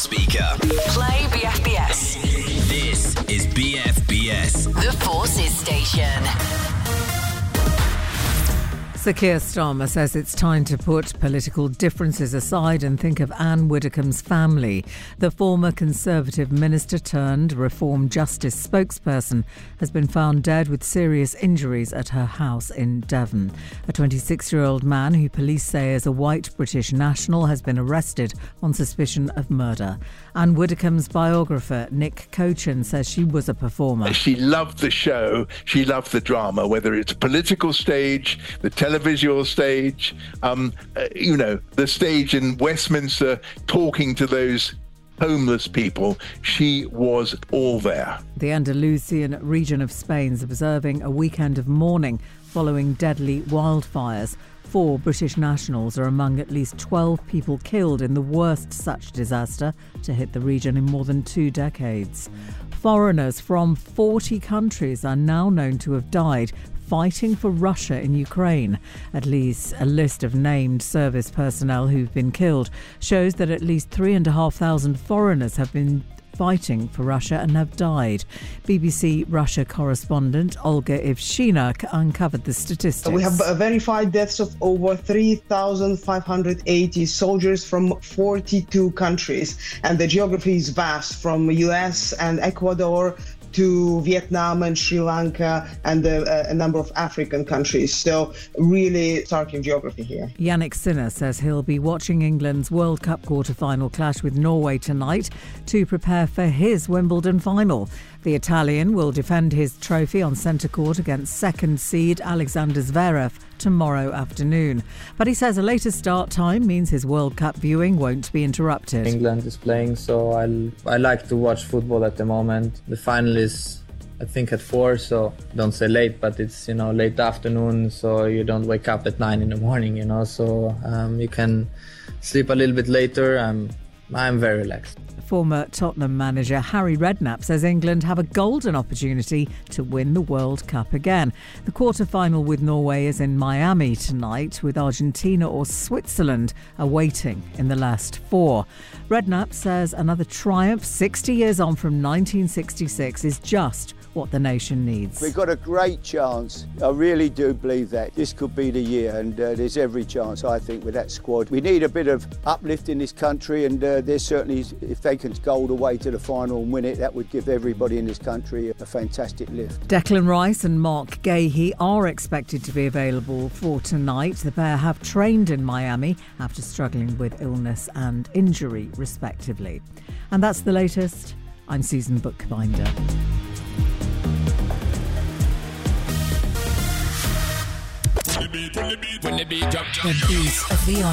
speaker. Play BFBS. This is BFBS. The Forces Station. Sir Keir Starmer says it's time to put political differences aside and think of Anne Widdecombe's family. The former Conservative minister turned Reform Justice spokesperson has been found dead with serious injuries at her house in Devon. A 26-year-old man who police say is a white British national has been arrested on suspicion of murder. Anne Widdecombe's biographer Nick Cochin says she was a performer. She loved the show. She loved the drama, whether it's political stage, the televisual stage, the stage in Westminster talking to those homeless people. She was all there. The Andalusian region of Spain is observing a weekend of mourning following deadly wildfires. 4 British nationals are among at least 12 people killed in the worst such disaster to hit the region in more than 2 decades. Foreigners from 40 countries are now known to have died fighting for Russia in Ukraine. At least a list of named service personnel who've been killed shows that at least 3,500 foreigners have been fighting for Russia and have died. BBC Russia correspondent Olga Ivshina uncovered the statistics. We have verified deaths of over 3,580 soldiers from 42 countries, and the geography is vast, from US and Ecuador to Vietnam and Sri Lanka and a number of African countries. So really stark in geography here. Yannick Sinner says he'll be watching England's World Cup quarter-final clash with Norway tonight to prepare for his Wimbledon final. The Italian will defend his trophy on centre court against second seed Alexander Zverev tomorrow afternoon. But he says a later start time means his World Cup viewing won't be interrupted. England is playing, so I like to watch football at the moment. The final is, I think, at 4, so don't say late, but it's, late afternoon, so you don't wake up at 9 in the morning, so you can sleep a little bit later. I'm very relaxed. Former Tottenham manager Harry Redknapp says England have a golden opportunity to win the World Cup again. The quarter-final with Norway is in Miami tonight, with Argentina or Switzerland awaiting in the last 4. Redknapp says another triumph 60 years on from 1966 is just what the nation needs. We've got a great chance. I really do believe that. This could be the year, and there's every chance, I think, with that squad. We need a bit of uplift in this country, and there's certainly, if they can go all the way to the final and win it, that would give everybody in this country a fantastic lift. Declan Rice and Mark Gahey are expected to be available for tonight. The pair have trained in Miami after struggling with illness and injury, respectively. And that's the latest. I'm Susan Bookbinder. The beat of the